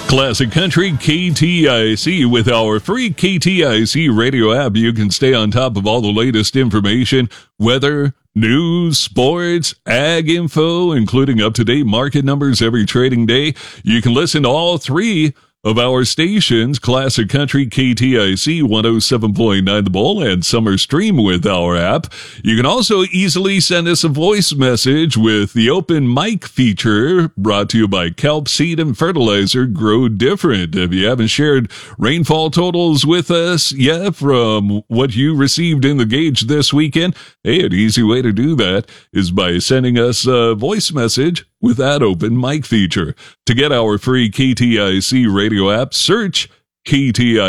Classic Country KTIC. With our free KTIC radio app, you can stay on top of all the latest information, weather, news, sports, ag info, including up-to-date market numbers every trading day. You can listen to all three of our stations, Classic Country, KTIC 107.9 The Bull, and Summer Stream with our app. You can also easily send us a voice message with the open mic feature, brought to you by Kelp Seed and Fertilizer. Grow different. If you haven't shared rainfall totals with us yet from what you received in the gauge this weekend, hey, an easy way to do that is by sending us a voice message with that open mic feature. To get our free KTIC radio app, search KTIC